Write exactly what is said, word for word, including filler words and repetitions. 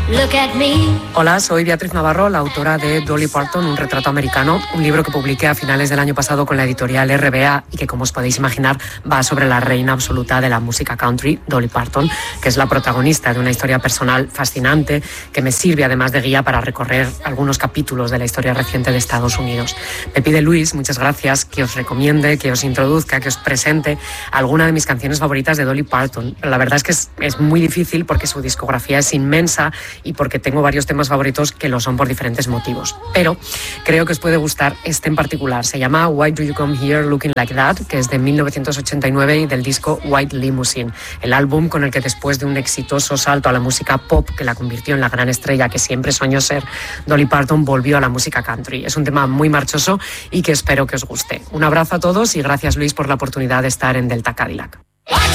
Look at me. Hola, soy Beatriz Navarro, la autora de Dolly Parton, un retrato americano, un libro que publiqué a finales del año pasado con la editorial R B A y que, como os podéis imaginar, va sobre la reina absoluta de la música country, Dolly Parton, que es la protagonista de una historia personal fascinante que me sirve además de guía para recorrer algunos capítulos de la historia reciente de Estados Unidos. Me pide Luis, muchas gracias, que os recomiende, que os introduzca, que os presente alguna de mis canciones favoritas de Dolly Parton. La verdad es que es, es muy difícil porque su discografía es inmensa y porque tengo varios temas favoritos que lo son por diferentes motivos. Pero creo que os puede gustar este en particular. Se llama Why Do You Come Here Looking Like That, que es de mil novecientos ochenta y nueve y del disco White Limousine, el álbum con el que, después de un exitoso salto a la música pop que la convirtió en la gran estrella que siempre soñó ser, Dolly Parton volvió a la música country. Es un tema muy marchoso y que espero que os guste. Un abrazo a todos y gracias, Luis, por la oportunidad de estar en Delta Cadillac.